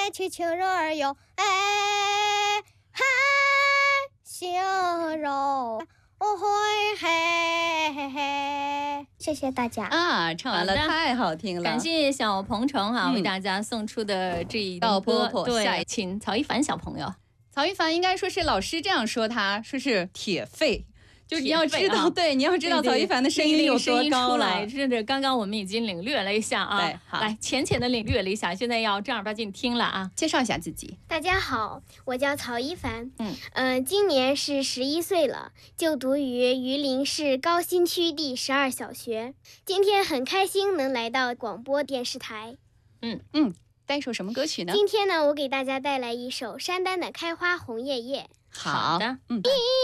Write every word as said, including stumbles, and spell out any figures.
去情人儿哟，哎嗨，心柔会嘿嘿嘿。谢谢大家啊，唱完了，太好听了！ 感谢小鹏程哈、嗯、为大家送出的这一道歌。对，请曹一凡小朋友。 曹一凡应该说是老师这样说他，说是铁肺。就是你要知道，啊、对，你要知道曹一凡的声音有多高了。 真的，刚刚我们已经领略了一下啊， 对，好， 来浅浅的领略了一下，现在要正儿八经听了啊。 介绍一下自己。 大家好，我叫曹一凡，嗯嗯、呃，今年是十一岁了，就读于榆林市高新区第十二小学。今天很开心能来到广播电视台。 嗯嗯，带一首什么歌曲呢？ 今天呢，我给大家带来一首山丹的《开花红叶叶》。 好的，嗯。